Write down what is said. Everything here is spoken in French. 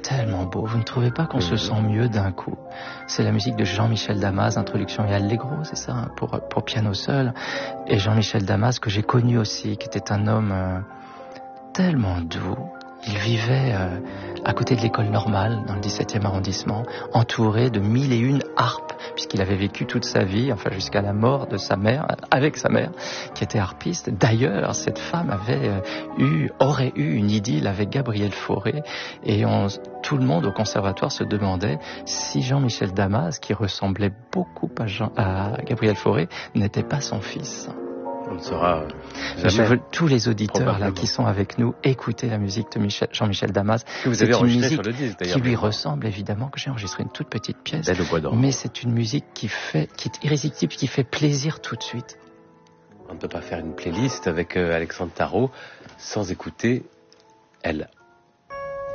tellement beau. Vous ne trouvez pas qu'on se sent mieux d'un coup? C'est la musique de Jean-Michel Damas, introduction et allegro, c'est ça, hein, pour piano seul. Et Jean-Michel Damas, que j'ai connu aussi, qui était un homme tellement doux. Il vivait à côté de l'école normale, dans le 17e arrondissement, entouré de 1001 harpes, puisqu'il avait vécu toute sa vie, enfin jusqu'à la mort de sa mère, avec sa mère, qui était harpiste. D'ailleurs, cette femme aurait eu une idylle avec Gabriel Fauré, et tout le monde au conservatoire se demandait si Jean-Michel Damas, qui ressemblait beaucoup à Gabriel Fauré, n'était pas son fils. On ne saura jamais. Je veux tous les auditeurs là qui sont avec nous écouter la musique de Jean-Michel Damas. Que vous avez enregistré sur le disque d'ailleurs. Qui lui ressemble évidemment, que j'ai enregistré une toute petite pièce. Belle au bois dormant. Mais c'est une musique qui est irrésistible, qui fait plaisir tout de suite. On ne peut pas faire une playlist avec Alexandre Tarot sans écouter Elle.